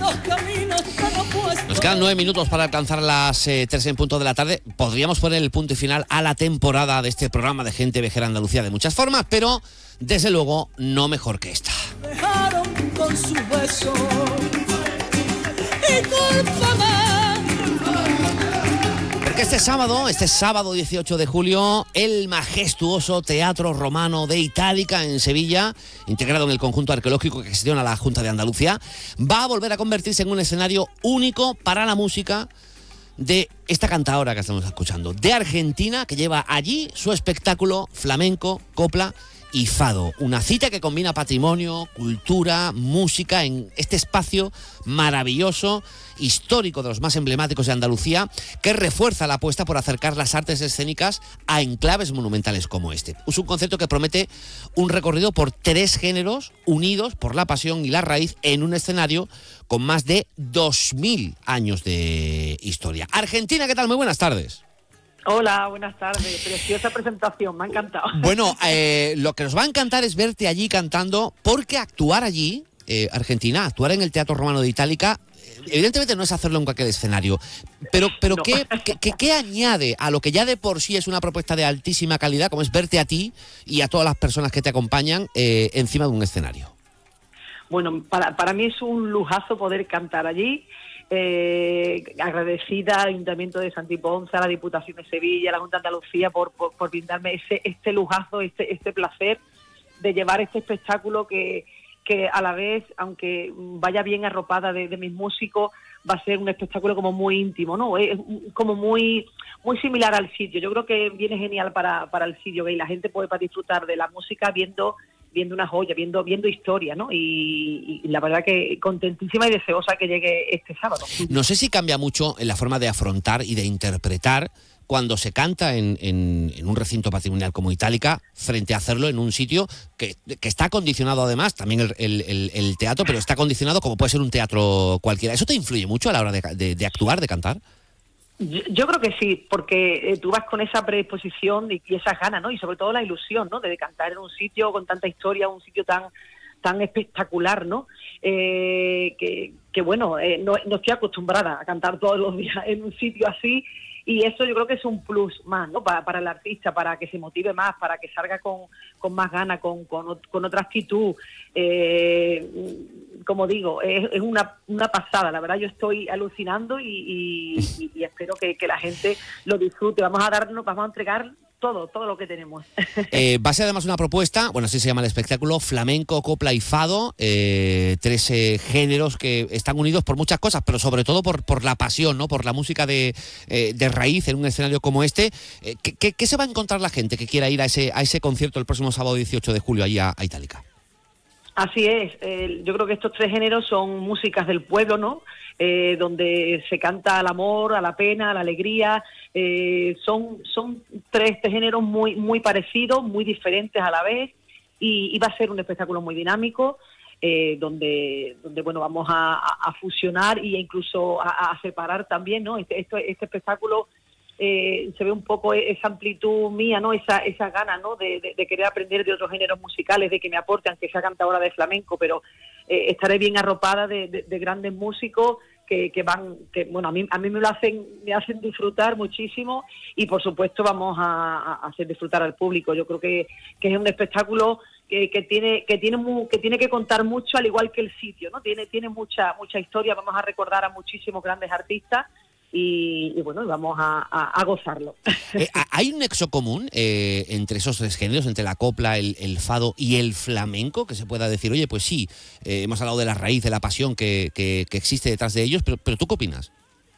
Nos quedan 9 minutos para alcanzar las 3 en punto de la tarde. Podríamos poner el punto y final a la temporada de este programa de Gente Viajera Andalucía de muchas formas, pero desde luego no mejor que esta. Dejaron con su beso y cúlpame. Porque este sábado 18 de julio, el majestuoso Teatro Romano de Itálica en Sevilla, integrado en el conjunto arqueológico que gestiona la Junta de Andalucía, va a volver a convertirse en un escenario único para la música de esta cantadora que estamos escuchando, de Argentina, que lleva allí su espectáculo flamenco, copla y fado. Una cita que combina patrimonio, cultura, música en este espacio maravilloso, histórico, de los más emblemáticos de Andalucía, que refuerza la apuesta por acercar las artes escénicas a enclaves monumentales como este. Es un concepto que promete un recorrido por 3 géneros unidos por la pasión y la raíz en un escenario con más de 2000 años de historia. Argentina, ¿qué tal? Muy buenas tardes. Hola, buenas tardes. Preciosa presentación, me ha encantado. Bueno, lo que nos va a encantar es verte allí cantando, porque actuar allí, Argentina, actuar en el Teatro Romano de Itálica, evidentemente no es hacerlo en cualquier escenario, pero no. ¿Qué añade a lo que ya de por sí es una propuesta de altísima calidad, como es verte a ti y a todas las personas que te acompañan encima de un escenario? Bueno, para mí es un lujazo poder cantar allí. Agradecida al Ayuntamiento de Santi Ponce, a la Diputación de Sevilla, a la Junta de Andalucía por brindarme este lujazo, este placer de llevar este espectáculo que a la vez, aunque vaya bien arropada de mis músicos, va a ser un espectáculo como muy íntimo, ¿no? Es como muy similar al sitio. Yo creo que viene genial para el sitio, que la gente puede disfrutar de la música viendo una joya, viendo historia, ¿no? Y la verdad que contentísima y deseosa que llegue este sábado. No sé si cambia mucho en la forma de afrontar y de interpretar cuando se canta en un recinto patrimonial como Itálica, frente a hacerlo en un sitio que está condicionado, además, también el teatro, pero está condicionado como puede ser un teatro cualquiera. ¿Eso te influye mucho a la hora de actuar, de cantar? Yo creo que sí, porque tú vas con esa predisposición y esas ganas, ¿no? Y sobre todo la ilusión, ¿no? De cantar en un sitio con tanta historia, un sitio tan espectacular, ¿no? Que bueno, no estoy acostumbrada a cantar todos los días en un sitio así, y eso yo creo que es un plus más, ¿no? Para el artista, para que se motive más, para que salga con más ganas, con otra actitud. Como digo, es una pasada, la verdad yo estoy alucinando y espero que la gente lo disfrute. Vamos a entregar todo lo que tenemos. Va a ser además una propuesta, bueno, así se llama el espectáculo, flamenco, copla y fado, 3 géneros que están unidos por muchas cosas, pero sobre todo por la pasión, ¿no? Por la música de raíz en un escenario como este. ¿Qué se va a encontrar la gente que quiera ir a ese concierto el próximo sábado 18 de julio ahí a Itálica? Así es, yo creo que estos 3 géneros son músicas del pueblo, ¿no? Donde se canta al amor, a la pena, a la alegría. Son 3 géneros muy parecidos, muy diferentes a la vez, y va a ser un espectáculo muy dinámico, donde bueno, vamos a fusionar e incluso a separar también, ¿no? Este espectáculo se ve un poco esa amplitud mía, ¿no? Esa gana, ¿no? De querer aprender de otros géneros musicales, de que me aporte, aunque sea cantadora de flamenco, pero estaré bien arropada de grandes músicos que bueno, a mí me hacen disfrutar muchísimo, y por supuesto vamos a hacer disfrutar al público. Yo creo que es un espectáculo que tiene que contar mucho, al igual que el sitio, ¿no? Tiene mucha historia. Vamos a recordar a muchísimos grandes artistas y bueno, vamos a gozarlo. ¿Hay un nexo común entre esos 3 géneros, entre la copla, el fado y el flamenco, que se pueda decir, oye, pues sí, hemos hablado de la raíz, de la pasión que existe detrás de ellos, pero ¿tú qué opinas?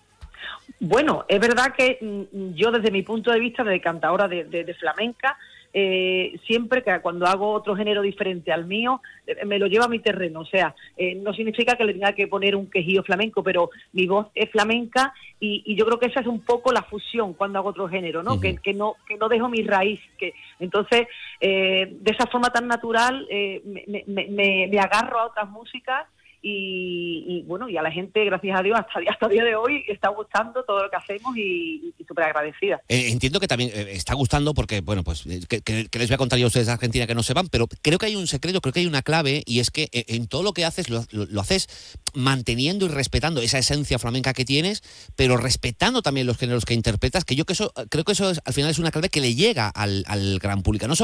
Bueno, es verdad que yo, desde mi punto de vista de cantadora de flamenca, siempre que cuando hago otro género diferente al mío, me lo llevo a mi terreno. O sea, no significa que le tenga que poner un quejío flamenco, pero mi voz es flamenca, y yo creo que esa es un poco la fusión cuando hago otro género, ¿no? Uh-huh. Que no dejo mi raíz. Entonces, de esa forma tan natural, me agarro a otras músicas y bueno, y a la gente, gracias a Dios, hasta el día de hoy está gustando todo lo que hacemos y súper agradecida. Entiendo que también está gustando porque, bueno, pues que les voy a contar yo a ustedes de Argentina que no sepan, pero creo que hay un secreto, creo que hay una clave, y es que en todo lo que haces lo haces manteniendo y respetando esa esencia flamenca que tienes, pero respetando también los géneros que interpretas, que yo creo que eso al final es una clave que le llega al gran público. No